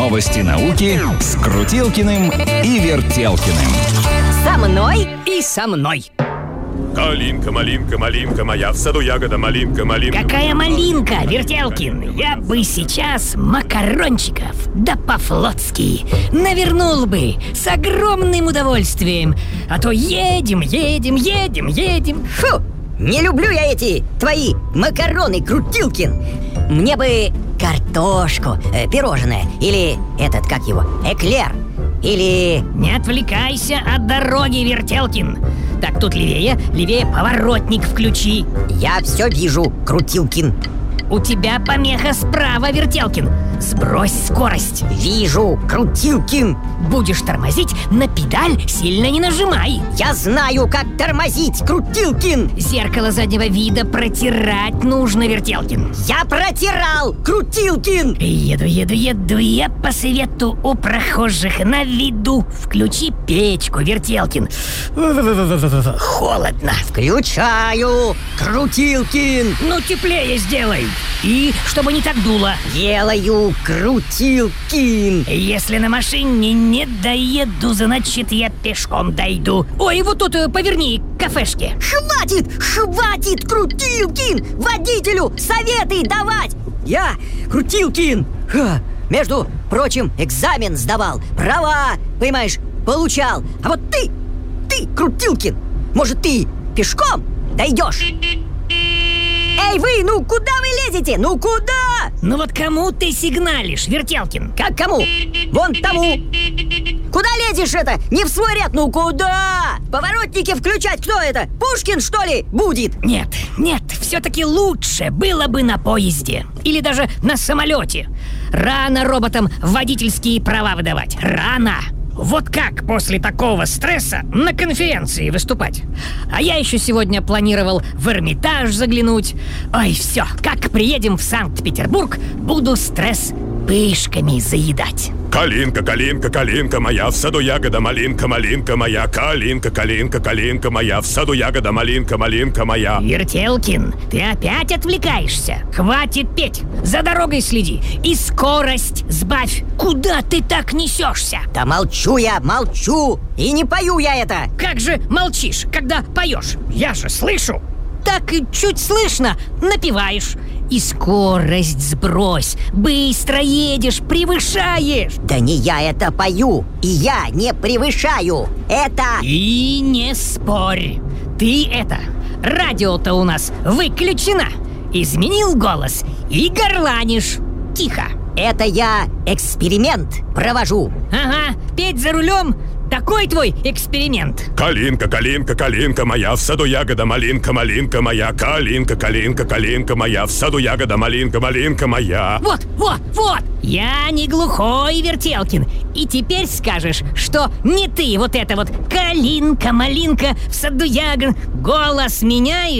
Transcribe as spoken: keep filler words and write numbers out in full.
Новости науки с Крутилкиным и Вертелкиным. Со мной и со мной. Калинка, малинка, малинка моя, в саду ягода, малинка, малинка. Какая малинка, Вертелкин? Я бы сейчас макарончиков, да по-флотски, навернул бы с огромным удовольствием. А то едем, едем, едем, едем. Фу, не люблю я эти твои макароны, Крутилкин. Мне бы картошку, э, пирожное, или этот, как его, эклер, или... Не отвлекайся от дороги, Вертелкин. Так, тут левее, левее поворотник включи. Я все вижу, Крутилкин. У тебя помеха справа, Вертелкин. Сбрось скорость. Вижу, Крутилкин. Будешь тормозить, на педаль сильно не нажимай. Я знаю, как тормозить, Крутилкин. Зеркало заднего вида протирать нужно, Вертелкин. Я протирал, Крутилкин. Еду, еду, еду я по свету у прохожих на виду. Включи печку, Вертелкин. Холодно. Включаю, Крутилкин. Ну, теплее сделай. И чтобы не так дуло. Делаю, Крутилкин. Если на машине не доеду, значит, я пешком дойду. Ой, вот тут поверни к кафешке. Хватит, хватит, Крутилкин, водителю советы давать. Я, Крутилкин, ха, между прочим, экзамен сдавал, права, понимаешь, получал. А вот ты, ты, Крутилкин, может, ты пешком дойдешь? Эй, вы, ну куда вы лезете? Ну куда? Ну вот кому ты сигналишь, Вертелкин? Как кому? Вон тому. Куда лезешь это? Не в свой ряд, ну куда? Поворотники включать кто это? Пушкин, что ли, будет? Нет, нет, все-таки лучше было бы на поезде. Или даже на самолете. Рано роботам водительские права выдавать. Рано. Вот как после такого стресса на конференции выступать? А я еще сегодня планировал в Эрмитаж заглянуть. Ой, все, как приедем в Санкт-Петербург, буду стресс пышками заедать. Калинка, калинка, калинка моя, в саду ягода, малинка, малинка моя. Калинка, калинка, калинка моя, в саду ягода, малинка, малинка моя. Вертелкин, ты опять отвлекаешься. Хватит петь, за дорогой следи и скорость сбавь. Куда ты так несешься? Да молчу я, молчу, и не пою я это. Как же молчишь, когда поешь? Я же слышу. Так и чуть слышно напеваешь. И скорость сбрось, быстро едешь, превышаешь. Да не я это пою, и я не превышаю. Это... И не спорь. Ты это, радио-то у нас выключено. Изменил голос и горланишь. Тихо. Это я эксперимент провожу. Ага, петь за рулем. Такой твой эксперимент. Калинка, калинка, калинка моя, в саду ягода, малинка, малинка моя. Калинка, калинка, калинка моя, в саду ягода, малинка, малинка моя. Вот, вот, вот. Я не глухой, Вертелкин. И теперь скажешь, что не ты вот это вот калинка, малинка, в саду ягод. Голос меняешь.